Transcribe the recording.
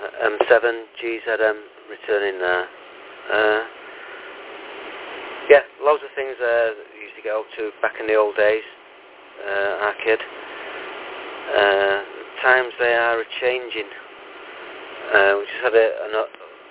M7 GZM returning there. Yeah, loads of things we used to get up to back in the old days, our kid. Times they are a-changing. We just had